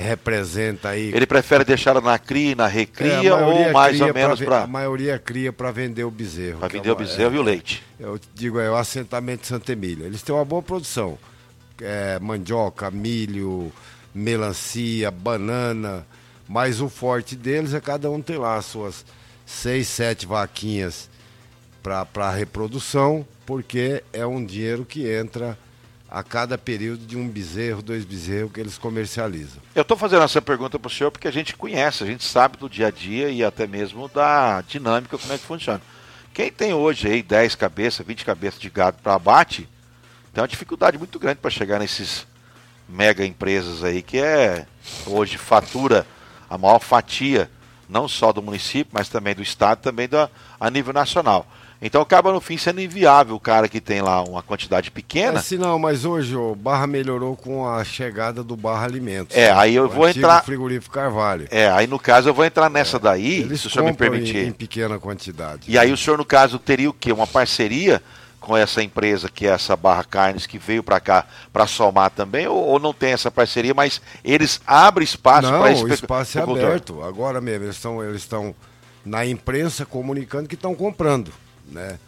representa aí... Ele prefere deixar ela na cria, na recria, ou mais ou menos para... A maioria cria para vender o bezerro. Para vender o bezerro e o leite. Eu digo, o assentamento de Santa Emília. Eles têm uma boa produção. Mandioca, milho, melancia, banana. Mas o forte deles é cada um tem lá as suas 6, 7 vaquinhas para reprodução, porque é um dinheiro que entra a cada período de um bezerro, 2 bezerros que eles comercializam. Eu estou fazendo essa pergunta para o senhor porque a gente conhece, a gente sabe do dia a dia e até mesmo da dinâmica, como é que funciona. Quem tem hoje aí 10 cabeças, 20 cabeças de gado para abate, tem uma dificuldade muito grande para chegar nesses mega empresas aí que hoje fatura a maior fatia, não só do município, mas também do estado, também a nível nacional. Então acaba no fim sendo inviável o cara que tem lá uma quantidade pequena. Não, mas hoje o Barra melhorou com a chegada do Barra Alimentos. Aí eu vou entrar... frigorífico Carvalho. Aí no caso eu vou entrar nessa daí, se o senhor me permitir. Em pequena quantidade. E aí o senhor no caso teria o quê? Uma parceria com essa empresa que é essa Barra Carnes que veio para cá para somar também, ou não tem essa parceria, mas eles abrem espaço para esse... Não, o espaço é aberto. Agora mesmo, eles estão na imprensa comunicando que estão comprando. Né?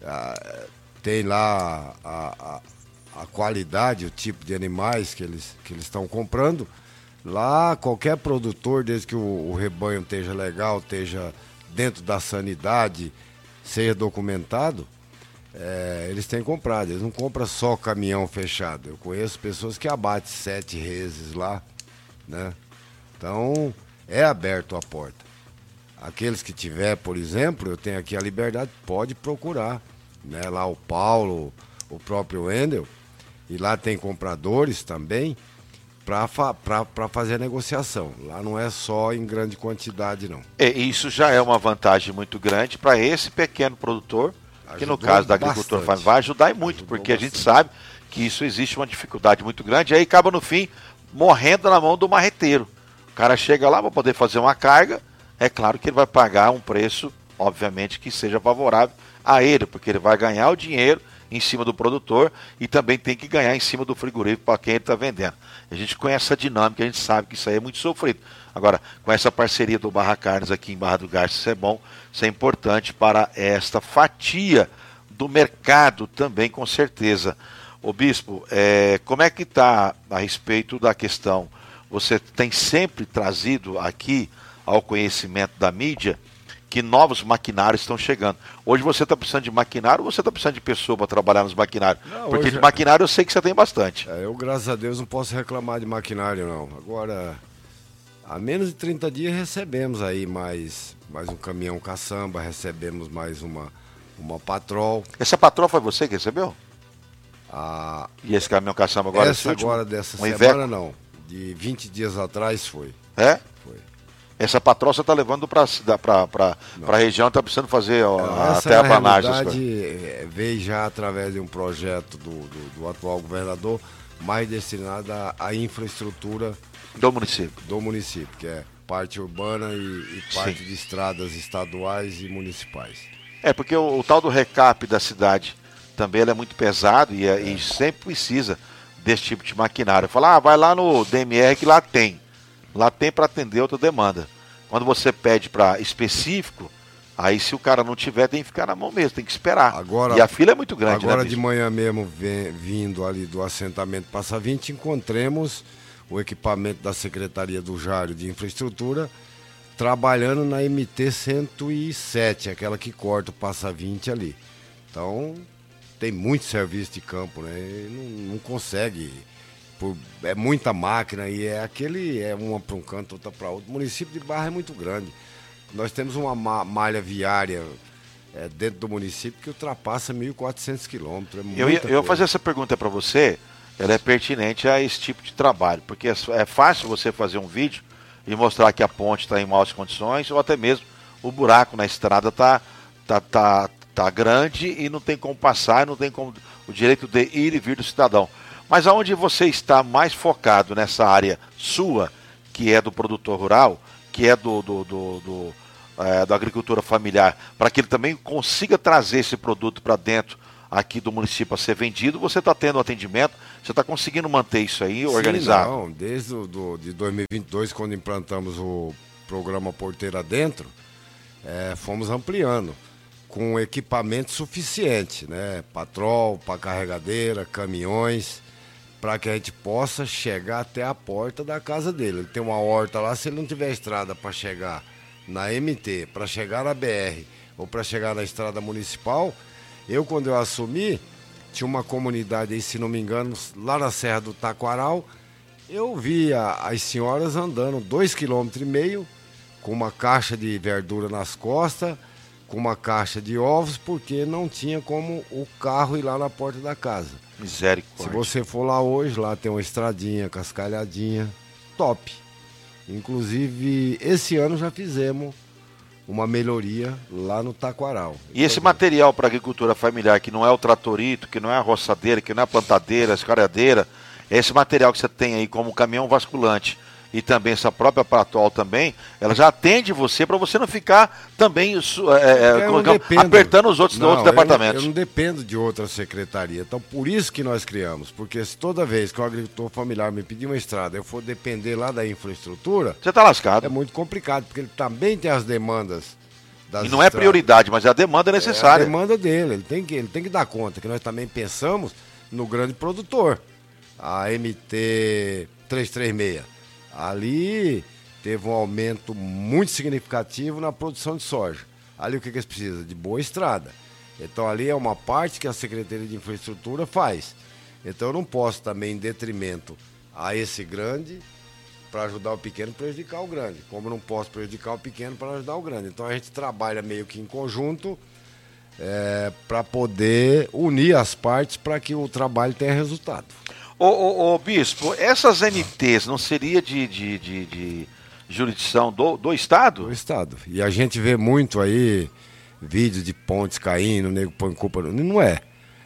Tem lá a qualidade, o tipo de animais que eles estão comprando. Lá qualquer produtor, desde que o rebanho esteja legal, esteja dentro da sanidade, seja documentado, eles têm comprado. Eles não compram só caminhão fechado. Eu conheço pessoas que abatem 7 reses lá, né? Então é aberto a porta. Aqueles que tiver, por exemplo, eu tenho aqui a Liberdade, pode procurar, né? Lá o Paulo, o próprio Wendel, e lá tem compradores também para fazer a negociação. Lá não é só em grande quantidade, não. Isso já é uma vantagem muito grande para esse pequeno produtor, que no caso da agricultura vai ajudar e muito, porque a gente sabe que isso existe uma dificuldade muito grande, e aí acaba no fim morrendo na mão do marreteiro. O cara chega lá para poder fazer uma carga. É claro que ele vai pagar um preço, obviamente, que seja favorável a ele, porque ele vai ganhar o dinheiro em cima do produtor e também tem que ganhar em cima do frigorífico para quem ele está vendendo. A gente conhece essa dinâmica, a gente sabe que isso aí é muito sofrido. Agora, com essa parceria do Barra Carnes aqui em Barra do Garça, isso é bom, isso é importante para esta fatia do mercado também, com certeza. Ô Bispo, como é que está a respeito da questão? Você tem sempre trazido aqui ao conhecimento da mídia que novos maquinários estão chegando. Hoje você está precisando de maquinário ou você está precisando de pessoa para trabalhar nos maquinários? Não, porque de maquinário eu sei que você tem bastante. Eu, graças a Deus, não posso reclamar de maquinário, não. Agora, há menos de 30 dias recebemos aí mais um caminhão caçamba, recebemos mais uma Patrol. Essa Patrol foi você que recebeu? E esse caminhão caçamba agora? Essa agora dessa semana não. De 20 dias atrás foi. É? Foi. Essa Patrol você está levando para a região, está precisando fazer a terraplanagem. Essa veio já através de um projeto do atual governador, mais destinado à infraestrutura do município, que é parte urbana e parte de estradas estaduais e municipais. Porque o tal do recap da cidade também ele é muito pesado e sempre precisa desse tipo de maquinário. Falar, vai lá no DMR que lá tem. Lá tem para atender outra demanda. Quando você pede para específico, aí se o cara não tiver, tem que ficar na mão mesmo, tem que esperar. E a fila é muito grande. Agora de manhã mesmo, vindo ali do assentamento Passa 20, encontremos o equipamento da Secretaria do Jário de Infraestrutura trabalhando na MT 107, aquela que corta o Passa 20 ali. Então, tem muito serviço de campo, né? Não consegue... É muita máquina e uma para um canto, outra para outro. O município de Barra é muito grande. Nós temos uma malha viária dentro do município que ultrapassa 1.400 quilômetros. Eu ia fazer essa pergunta para você, ela é pertinente a esse tipo de trabalho, porque é fácil você fazer um vídeo e mostrar que a ponte está em maus condições ou até mesmo o buraco na estrada tá grande e não tem como passar, não tem como o direito de ir e vir do cidadão. Mas aonde você está mais focado nessa área sua, que é do produtor rural, que é da agricultura familiar, para que ele também consiga trazer esse produto para dentro aqui do município a ser vendido, você está tendo atendimento, você está conseguindo manter isso aí organizado? Não, desde de 2022, quando implantamos o programa Porteira Dentro, fomos ampliando com equipamento suficiente, né? Patrol, pá carregadeira, caminhões, para que a gente possa chegar até a porta da casa dele. Ele tem uma horta lá, se ele não tiver estrada para chegar na MT, para chegar na BR ou para chegar na estrada municipal, quando eu assumi, tinha uma comunidade aí, se não me engano, lá na Serra do Taquaral, eu via as senhoras andando 2,5 km com uma caixa de verdura nas costas, com uma caixa de ovos, porque não tinha como o carro ir lá na porta da casa. Misericórdia. Se você for lá hoje, lá tem uma estradinha, cascalhadinha, top. Inclusive, esse ano já fizemos uma melhoria lá no Taquaral. E esse material para agricultura familiar, que não é o tratorito, que não é a roçadeira, que não é a plantadeira, a escaradeira, esse material que você tem aí como caminhão vasculante e também essa própria Patrol também, ela já atende você para você não ficar também apertando os outros departamentos. Eu não dependo de outra secretaria. Então, por isso que nós criamos. Porque se toda vez que o agricultor familiar me pedir uma estrada, eu for depender lá da infraestrutura, você está lascado. É muito complicado, porque ele também tem as demandas das E não é prioridade, mas é a demanda necessária. É a demanda dele. Ele tem que dar conta que nós também pensamos no grande produtor. A MT 336. Ali teve um aumento muito significativo na produção de soja. Ali o que eles precisam? De boa estrada. Então ali é uma parte que a Secretaria de Infraestrutura faz. Então eu não posso também, em detrimento a esse grande, para ajudar o pequeno, prejudicar o grande. Como eu não posso prejudicar o pequeno para ajudar o grande. Então a gente trabalha meio que em conjunto para poder unir as partes para que o trabalho tenha resultado. Ô Bispo, essas MTs não seria de jurisdição do Estado? Do Estado. E a gente vê muito aí vídeos de pontes caindo, o nego põe culpa. Não é.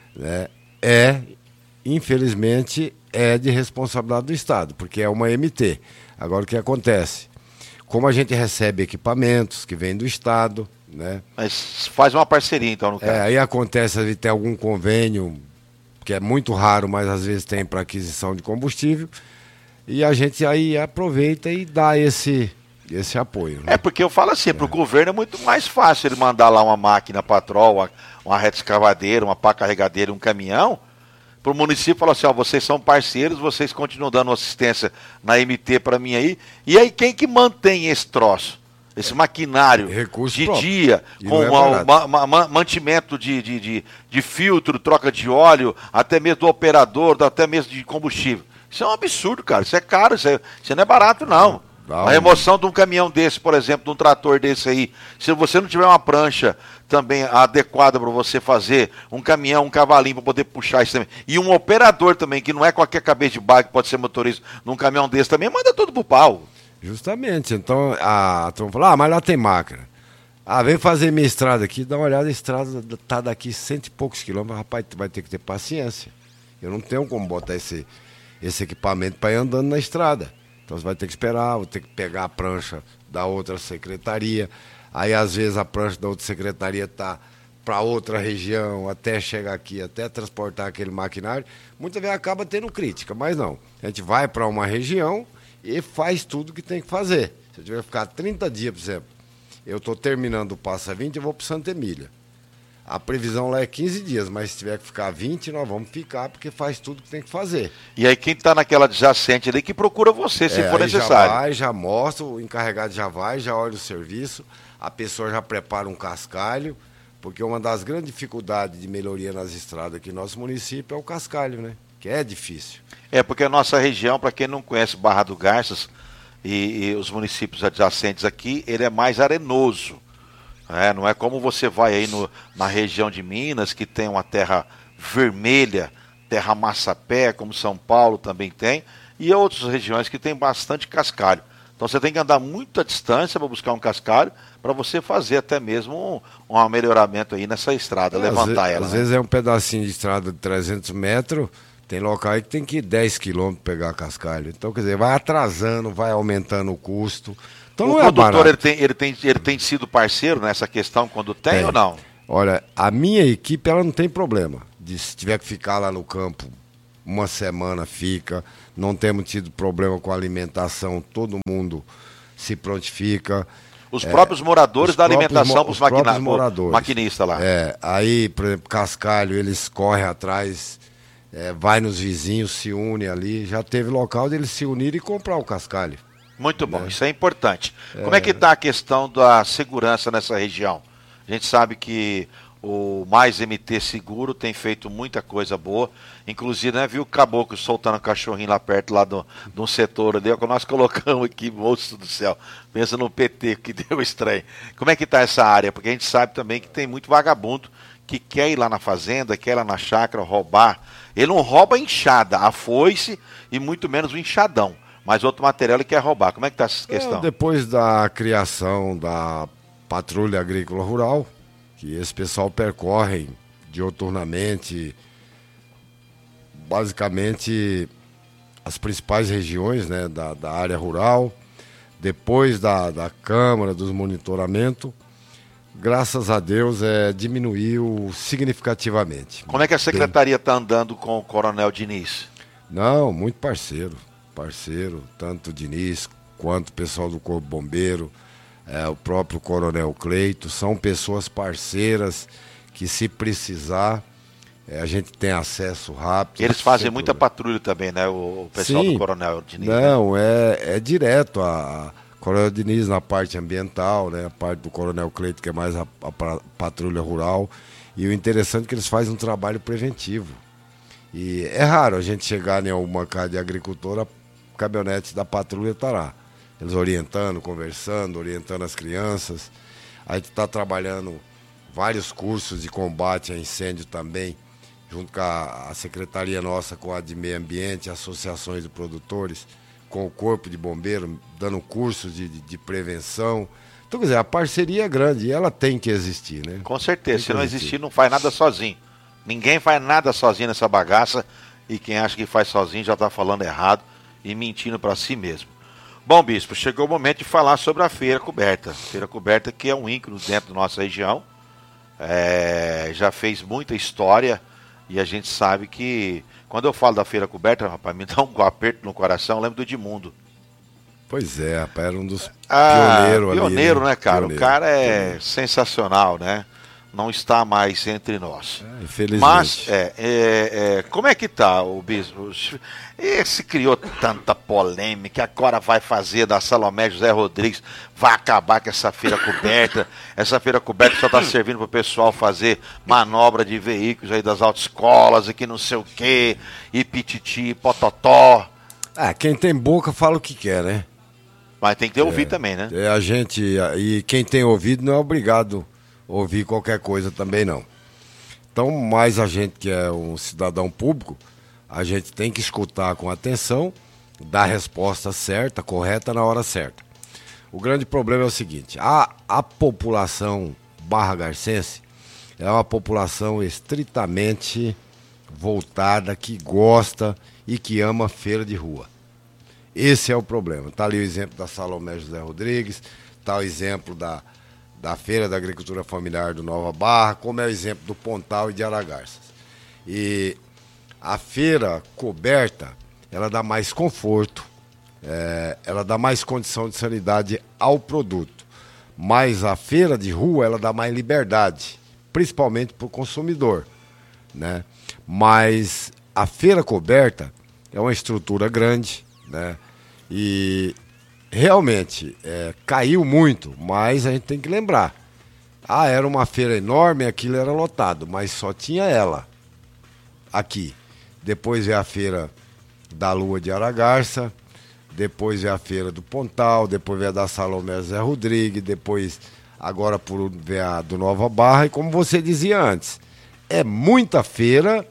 Né? Infelizmente, é de responsabilidade do Estado, porque é uma MT. Agora, o que acontece? Como a gente recebe equipamentos que vêm do Estado, né? Mas faz uma parceria, então, no caso. Aí acontece, às vezes, tem algum convênio, que é muito raro, mas às vezes tem para aquisição de combustível, e a gente aí aproveita e dá esse apoio. Né? Porque eu falo assim, para o governo é muito mais fácil ele mandar lá uma máquina Patrol, uma reta escavadeira, uma pá carregadeira, um caminhão, para o município falar assim, vocês são parceiros, vocês continuam dando assistência na MT para mim aí, e aí quem que mantém esse troço? Esse maquinário de próprio. Dia, com mantimento de filtro, troca de óleo, até mesmo do operador, até mesmo de combustível. Isso é um absurdo, cara. Isso é caro, isso não é barato, não. A remoção de um caminhão desse, por exemplo, de um trator desse aí, se você não tiver uma prancha também adequada para você fazer, um caminhão, um cavalinho para poder puxar isso também, e um operador também, que não é qualquer cabeça de baga que pode ser motorista num caminhão desse também, manda tudo pro pau. Justamente, então a turma fala, mas lá tem máquina. Vem fazer minha estrada aqui, dá uma olhada, a estrada tá daqui 100 e poucos quilômetros, rapaz, tu vai ter que ter paciência. Eu não tenho como botar esse equipamento para ir andando na estrada. Então você vai ter que esperar, vou ter que pegar a prancha da outra secretaria. Aí às vezes a prancha da outra secretaria tá para outra região, até chegar aqui, até transportar aquele maquinário. Muitas vezes acaba tendo crítica, mas não. A gente vai para uma região e faz tudo o que tem que fazer. Se eu tiver que ficar 30 dias, por exemplo, eu estou terminando o Passa 20 e vou para Santa Emília. A previsão lá é 15 dias, mas se tiver que ficar 20, nós vamos ficar, porque faz tudo que tem que fazer. E aí quem está naquela adjacente ali que procura você, se for necessário. Já vai, já mostra, o encarregado já vai, já olha o serviço, a pessoa já prepara um cascalho, porque uma das grandes dificuldades de melhoria nas estradas aqui no nosso município é o cascalho, né? Que é difícil. Porque a nossa região, para quem não conhece Barra do Garças e os municípios adjacentes aqui, ele é mais arenoso. Não é como você vai aí na região de Minas, que tem uma terra vermelha, terra massapé, como São Paulo também tem, e outras regiões que tem bastante cascalho. Então você tem que andar muita distância para buscar um cascalho, para você fazer até mesmo um melhoramento aí nessa estrada, levantar ela. Às vezes é um pedacinho de estrada de 300 metros, tem local aí que tem que ir 10 quilômetros pegar cascalho. Então, quer dizer, vai atrasando, vai aumentando o custo. Então, o produtor, ele tem sido parceiro nessa questão quando tem ou não? Olha, a minha equipe, ela não tem problema. se tiver que ficar lá no campo uma semana, fica. Não temos tido problema com a alimentação, todo mundo se prontifica. Os próprios moradores da alimentação para os maquinistas lá. Aí, por exemplo, cascalho, eles correm atrás, vai nos vizinhos, se une ali. Já teve local de eles se unirem e comprar o cascalho. Muito bom, isso é importante. Como é que está a questão da segurança nessa região? A gente sabe que o Mais MT Seguro tem feito muita coisa boa. Inclusive, né, viu o caboclo soltando cachorrinho lá perto, lá de um setor ali, que nós colocamos aqui, moço do céu. Pensa no PT, que deu estranho. Como é que está essa área? Porque a gente sabe também que tem muito vagabundo que quer ir lá na fazenda, quer ir lá na chácara, roubar. Ele não rouba a enxada, a foice e muito menos o enxadão. Mas outro material ele quer roubar. Como é que está essa questão? Depois da criação da Patrulha Agrícola Rural, que esse pessoal percorre dioturnamente, basicamente, as principais regiões, né, da área rural, depois da Câmara, dos monitoramentos, graças a Deus, diminuiu significativamente. Como é que a Secretaria está andando com o Coronel Diniz? Não, muito parceiro, tanto o Diniz quanto o pessoal do Corpo Bombeiro, o próprio Coronel Cleito, são pessoas parceiras que, se precisar, a gente tem acesso rápido. Eles fazem muita patrulha também, né, o pessoal do Coronel Diniz? Não, né? é direto a Coronel Diniz na parte ambiental, né, a parte do Coronel Cleito, que é mais a patrulha rural, e o interessante é que eles fazem um trabalho preventivo. E é raro a gente chegar em alguma casa de agricultora, caminhonete da patrulha está lá. Eles orientando, conversando, orientando as crianças. A gente está trabalhando vários cursos de combate a incêndio também, junto com a secretaria nossa, com a de meio ambiente, associações de produtores, com o corpo de bombeiro, dando cursos de prevenção. Então, quer dizer, a parceria é grande e ela tem que existir, né? Com certeza, se não existir, não faz nada sozinho. Ninguém faz nada sozinho nessa bagaça, e quem acha que faz sozinho já está falando errado e mentindo para si mesmo. Bom, Bispo, chegou o momento de falar sobre a Feira Coberta. Feira Coberta, que é um ícone dentro da nossa região, já fez muita história, e a gente sabe que, quando eu falo da Feira Coberta, rapaz, me dá um aperto no coração, eu lembro do Edmundo. Pois é, rapaz, era um dos pioneiros ali. Pioneiro, né, cara? Pioneiro, o cara é sensacional, né? Não está mais entre nós. Infelizmente. Mas, como é que tá o Bispo? Esse criou tanta polêmica, agora vai fazer da Salomé José Rodrigues, vai acabar com essa feira coberta. Essa feira coberta só está servindo para o pessoal fazer manobra de veículos aí das autoescolas e que não sei o quê, e pititi, pototó. Quem tem boca fala o que quer, né? Mas tem que ter ouvido também, né? A gente, e quem tem ouvido não é obrigado a ouvir qualquer coisa também, não. Então, mais a gente que é um cidadão público, a gente tem que escutar com atenção, dar a resposta certa, correta, na hora certa. O grande problema é o seguinte: a população barra-garcense é uma população estritamente voltada, que gosta e que ama feira de rua. Esse é o problema. Está ali o exemplo da Salomé José Rodrigues, está o exemplo da Feira da Agricultura Familiar do Nova Barra, como é o exemplo do Pontal e de Aragarças. E a feira coberta, ela dá mais conforto, ela dá mais condição de sanidade ao produto. Mas a feira de rua, ela dá mais liberdade, principalmente para o consumidor, né? Mas a feira coberta é uma estrutura grande, né? E realmente caiu muito, mas a gente tem que lembrar. Era uma feira enorme, aquilo era lotado, mas só tinha ela aqui. Depois veio a feira da Lua de Aragarça, depois veio a feira do Pontal, depois veio a da Salomé Zé Rodrigues, depois agora veio a do Nova Barra, e como você dizia antes, é muita feira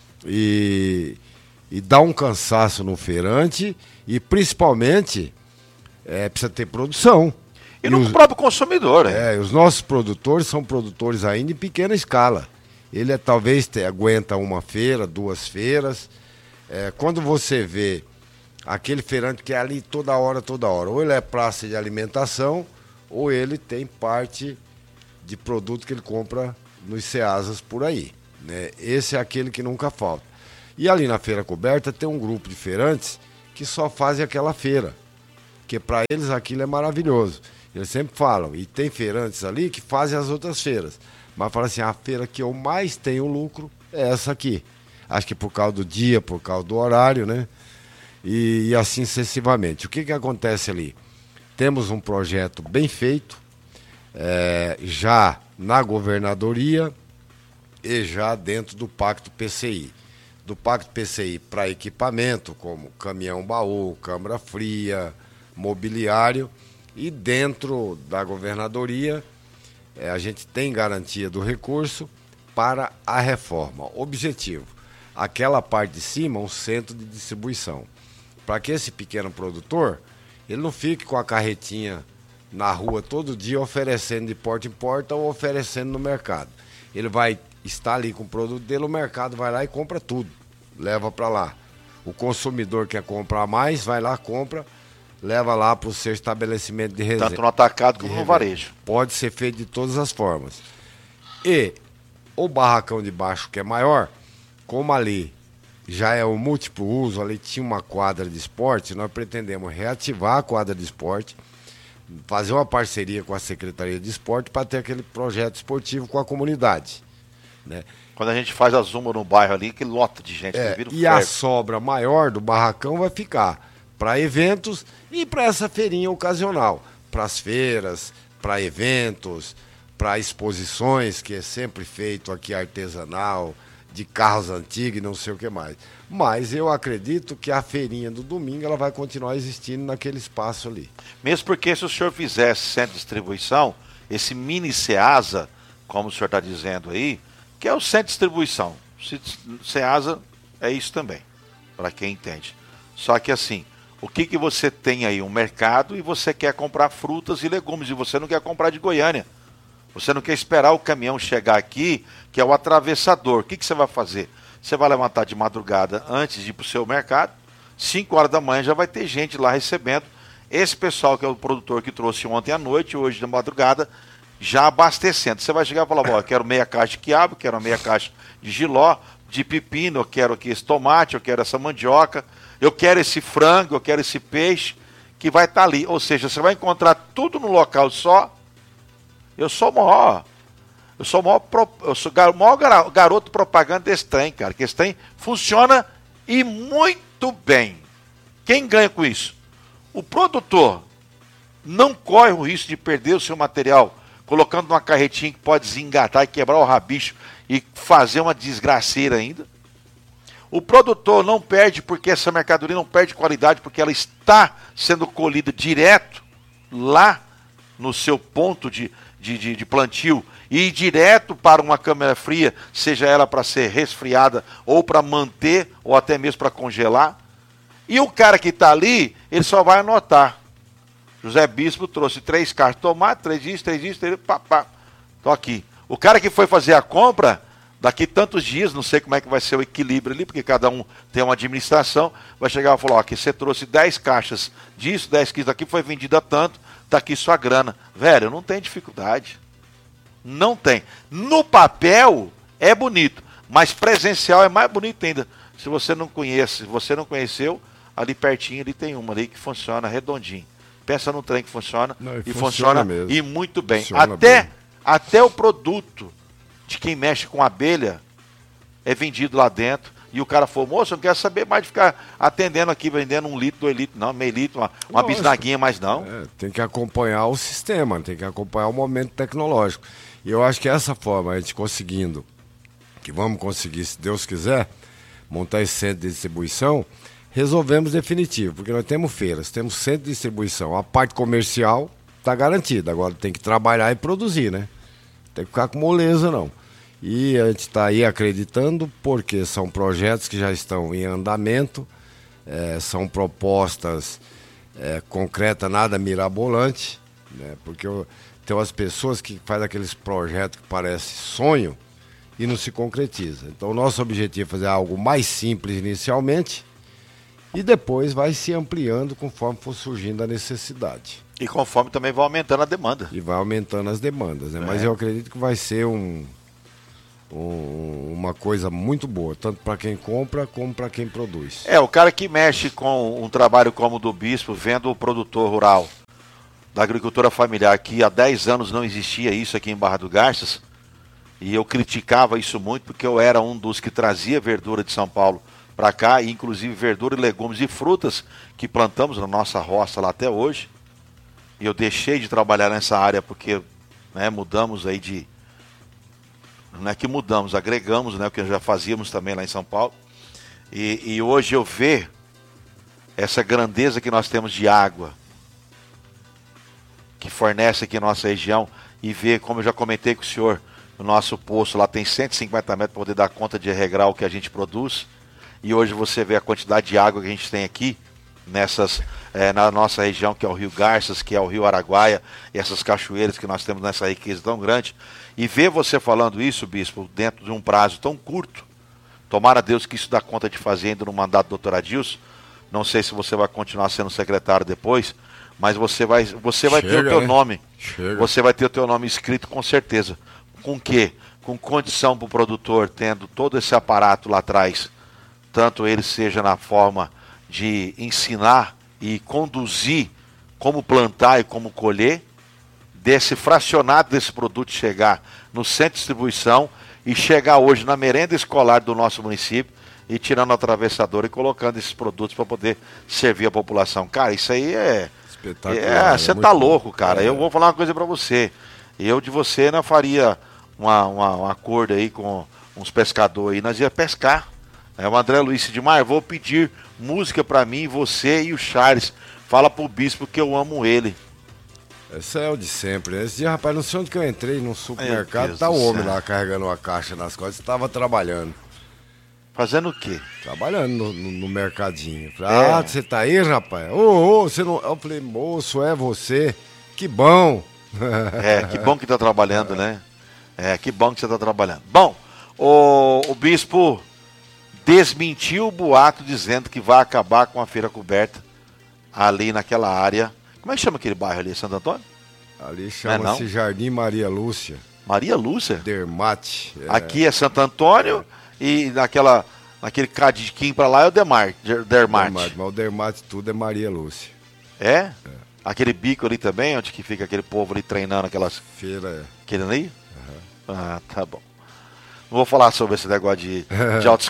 e dá um cansaço no feirante, e principalmente precisa ter produção. E no próprio consumidor, os nossos produtores são produtores ainda em pequena escala. Ele talvez aguenta uma feira, 2 feiras. Quando você vê aquele feirante que é ali toda hora, ou ele é praça de alimentação, ou ele tem parte de produto que ele compra nos Ceasas por aí, né? Esse é aquele que nunca falta. E ali na feira coberta tem um grupo de feirantes que só fazem aquela feira, que para eles aquilo é maravilhoso. Eles sempre falam, e tem feirantes ali que fazem as outras feiras, mas falam assim, a feira que eu mais tenho lucro é essa aqui. Acho que por causa do dia, por causa do horário, né? E assim sucessivamente. O que acontece ali? Temos um projeto bem feito, já na governadoria e já dentro do Pacto PCI. Do Pacto PCI para equipamento, como caminhão-baú, câmara fria, mobiliário, e dentro da governadoria a gente tem garantia do recurso para a reforma. Objetivo, aquela parte de cima, um centro de distribuição, para que esse pequeno produtor ele não fique com a carretinha na rua todo dia oferecendo de porta em porta ou oferecendo no mercado. Ele vai estar ali com o produto dele, o mercado vai lá e compra tudo, leva para lá. O consumidor quer comprar mais, vai lá, compra, leva lá para o seu estabelecimento de reserva. Tanto no atacado como no varejo. Pode ser feito de todas as formas. E o barracão de baixo, que é maior, como ali já é o múltiplo uso, ali tinha uma quadra de esporte, nós pretendemos reativar a quadra de esporte, fazer uma parceria com a Secretaria de Esporte para ter aquele projeto esportivo com a comunidade, né? Quando a gente faz a zumba no bairro ali, que lota de gente. A sobra maior do barracão vai ficar para eventos e para essa feirinha ocasional, para as feiras, para eventos, para exposições, que é sempre feito aqui artesanal, de carros antigos e não sei o que mais. Mas eu acredito que a feirinha do domingo ela vai continuar existindo naquele espaço ali. Mesmo porque se o senhor fizesse centro de distribuição, esse mini Ceasa, como o senhor está dizendo aí, que é o centro de distribuição. Ceasa é isso também, para quem entende. Só que assim, o que você tem aí? Um mercado e você quer comprar frutas e legumes e você não quer comprar de Goiânia. Você não quer esperar o caminhão chegar aqui, que é o atravessador. O que você vai fazer? Você vai levantar de madrugada antes de ir para o seu mercado, 5 horas da manhã já vai ter gente lá recebendo. Esse pessoal que é o produtor que trouxe ontem à noite, hoje de madrugada, já abastecendo. Você vai chegar e falar, eu quero meia caixa de quiabo, quero meia caixa de jiló, de pepino, eu quero aqui esse tomate, eu quero essa mandioca, eu quero esse frango, eu quero esse peixe, que vai estar ali. Ou seja, você vai encontrar tudo no local só. Eu sou o maior garoto propaganda desse trem, cara. Que esse trem funciona e muito bem. Quem ganha com isso? O produtor não corre o risco de perder o seu material colocando numa carretinha que pode desengatar e quebrar o rabicho e fazer uma desgraceira ainda. O produtor não perde porque essa mercadoria não perde qualidade, porque ela está sendo colhida direto lá no seu ponto de plantio e direto para uma câmara fria, seja ela para ser resfriada ou para manter ou até mesmo para congelar. E o cara que está ali, ele só vai anotar. José Bispo trouxe 3 caixas de tomate, 3 dias, pá. Tô aqui. O cara que foi fazer a compra, daqui tantos dias, não sei como é que vai ser o equilíbrio ali, porque cada um tem uma administração, vai chegar e falar, aqui você trouxe 10 caixas disso, 10 quilos daqui, foi vendido a tanto, tá aqui sua grana. Velho, não tem dificuldade. Não tem. No papel é bonito, mas presencial é mais bonito ainda. Se você não conhece, se você não conheceu, ali pertinho ali tem uma ali que funciona redondinho. Pensa num trem que funciona e funciona mesmo. E muito bem. Até o produto de quem mexe com abelha é vendido lá dentro. E o cara falou, moço, eu não quero saber mais de ficar atendendo aqui, vendendo 1 litro, 2 litros, não, meio litro, uma bisnaguinha, mas não. Tem que acompanhar o sistema, tem que acompanhar o momento tecnológico. E eu acho que essa forma, a gente conseguindo, que vamos conseguir, se Deus quiser, montar esse centro de distribuição, resolvemos definitivo, porque nós temos feiras, temos centro de distribuição, a parte comercial está garantida, agora tem que trabalhar e produzir, né? Tem que ficar com moleza, não. E a gente está aí acreditando, porque são projetos que já estão em andamento, são propostas concretas, nada mirabolante, né? Porque tem umas pessoas que fazem aqueles projetos que parecem sonho e não se concretiza. Então o nosso objetivo é fazer algo mais simples inicialmente e depois vai se ampliando conforme for surgindo a necessidade. E conforme também vai aumentando a demanda. E vai aumentando as demandas, né? Mas eu acredito que vai ser uma coisa muito boa, tanto para quem compra como para quem produz. O cara que mexe com um trabalho como o do Bispo, vendo o produtor rural da agricultura familiar, que há 10 anos não existia isso aqui em Barra do Garças, e eu criticava isso muito porque eu era um dos que trazia verdura de São Paulo para cá, e inclusive verdura, legumes e frutas que plantamos na nossa roça lá até hoje. E eu deixei de trabalhar nessa área porque, né, mudamos aí de... Não é que mudamos, agregamos, né, porque já fazíamos também lá em São Paulo. E hoje eu vejo essa grandeza que nós temos de água, que fornece aqui na nossa região, e ver, como eu já comentei com o senhor, o nosso poço lá tem 150 metros para poder dar conta de regrar o que a gente produz. E hoje você vê a quantidade de água que a gente tem aqui, na nossa região, que é o Rio Garças, que é o Rio Araguaia, e essas cachoeiras que nós temos nessa riqueza tão grande. E ver você falando isso, Bispo, dentro de um prazo tão curto, tomara a Deus que isso dá conta de fazer ainda no mandato do doutor Adilson. Não sei se você vai continuar sendo secretário depois, mas você vai ter o teu nome. Você vai ter o teu nome escrito com certeza. Com quê? Com condição para o produtor, tendo todo esse aparato lá atrás, tanto ele seja na forma de ensinar e conduzir como plantar e como colher, desse fracionado desse produto chegar no centro de distribuição e chegar hoje na merenda escolar do nosso município e tirando a atravessadora e colocando esses produtos para poder servir a população. Cara, isso aí é espetacular. Você tá louco, cara. Eu vou falar uma coisa para você. Eu de você não faria um acordo aí com uns pescadores aí, nós ia pescar. O André Luiz Sidmar, vou pedir música para mim, você e o Charles. Fala pro Bispo que eu amo ele. Esse é o de sempre. Esse dia, rapaz, não sei onde que eu entrei num supermercado, tá o homem lá carregando uma caixa nas costas, estava trabalhando. Fazendo o quê? Trabalhando no mercadinho. Você tá aí, rapaz? Você não... Eu falei, moço, é você? Que bom. Que bom que tá trabalhando, né? Que bom que você tá trabalhando. Bom, o Bispo desmentiu o boato dizendo que vai acabar com a feira coberta ali naquela área. Como é que chama aquele bairro ali, Santo Antônio? Ali chama-se Jardim Maria Lúcia. Maria Lúcia? Dermate. Aqui é Santo Antônio e naquele cadiquinho pra lá é o Dermate. Mas o Dermate tudo é Maria Lúcia. É? Aquele bico ali também, onde que fica aquele povo ali treinando aquelas... Feira. Aquele ali? Tá bom. Não vou falar sobre esse negócio de